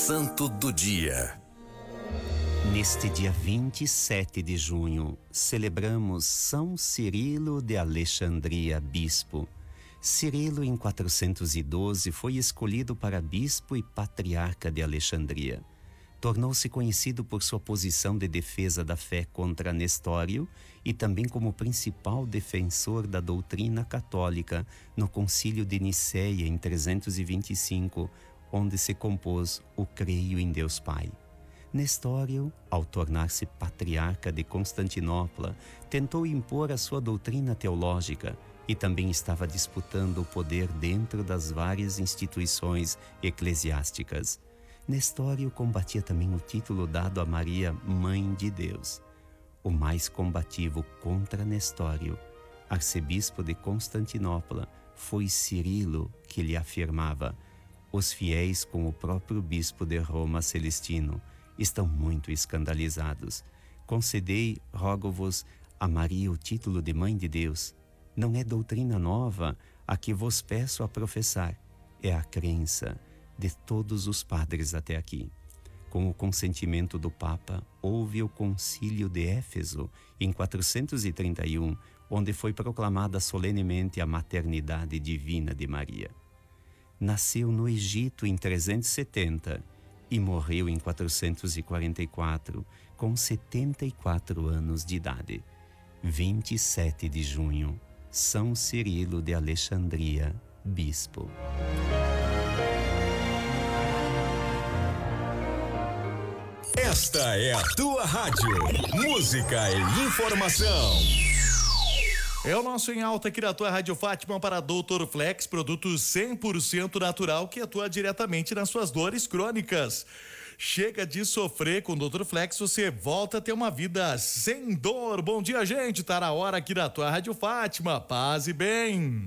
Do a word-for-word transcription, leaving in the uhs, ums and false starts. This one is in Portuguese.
Santo do Dia. Neste dia vinte e sete de junho, celebramos São Cirilo de Alexandria, bispo. Cirilo, em quatrocentos e doze, foi escolhido para bispo e patriarca de Alexandria. Tornou-se conhecido por sua posição de defesa da fé contra Nestório e também como principal defensor da doutrina católica no Concílio de Nicéia em trezentos e vinte e cinco, onde se compôs o Creio em Deus Pai. Nestório, ao tornar-se patriarca de Constantinopla, tentou impor a sua doutrina teológica e também estava disputando o poder dentro das várias instituições eclesiásticas. Nestório combatia também o título dado a Maria, Mãe de Deus. O mais combativo contra Nestório, arcebispo de Constantinopla, foi Cirilo, que lhe afirmava: os fiéis, com o próprio bispo de Roma, Celestino, estão muito escandalizados. Concedei, rogo-vos, a Maria o título de Mãe de Deus. Não é doutrina nova a que vos peço a professar, é a crença de todos os padres até aqui. Com o consentimento do Papa, houve o Concílio de Éfeso, em quatrocentos e trinta e um, onde foi proclamada solenemente a maternidade divina de Maria. Nasceu no Egito em trezentos e setenta e morreu em quatrocentos e quarenta e quatro, com setenta e quatro anos de idade. vinte e sete de junho, São Cirilo de Alexandria, bispo. Esta é a tua rádio. Música e informação. É o nosso Em Alta aqui na tua Rádio Fátima para doutor Flex, produto cem por cento natural que atua diretamente nas suas dores crônicas. Chega de sofrer com o doutor Flex, você volta a ter uma vida sem dor. Bom dia, gente. Tá na hora aqui na tua Rádio Fátima. Paz e bem.